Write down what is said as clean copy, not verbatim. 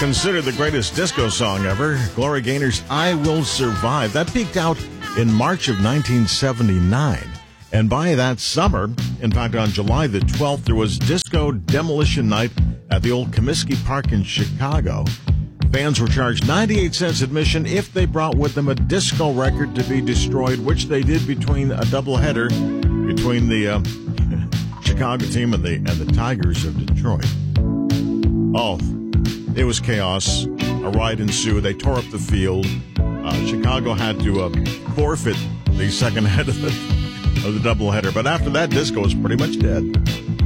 Considered the greatest disco song ever, Gloria Gaynor's I Will Survive. That peaked out in March of 1979. And by that summer, in fact, on July the 12th, there was Disco Demolition Night at the old Comiskey Park in Chicago. Fans were charged 98 cents admission if they brought with them a disco record to be destroyed, which they did between a doubleheader between the Chicago team and the Tigers of Detroit. Oh, it was chaos. A riot ensued. They tore up the field. Chicago had to forfeit the second head of the doubleheader. But after that, disco was pretty much dead.